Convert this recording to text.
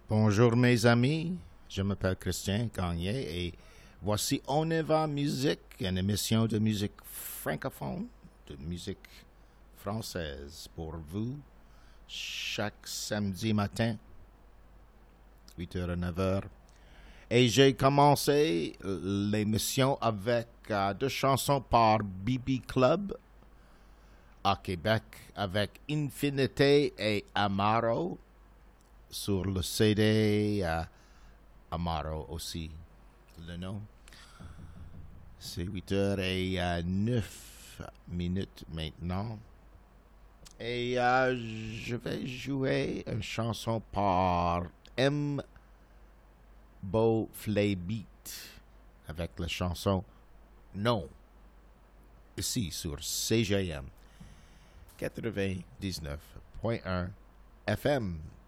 Bonjour mes amis, je m'appelle Christian Gagné et voici On y va musique, une émission de musique francophone, de musique française pour vous chaque samedi matin, 8h à 9h. Et j'ai commencé l'émission avec deux chansons par BB Club à Québec avec Infinité et Amaro sur le CD Amaro aussi, le nom. C'est 8h09 maintenant. Et je vais jouer une chanson par M. Beau Flaybeat avec la chanson Non, ici sur CGM 99.1 FM.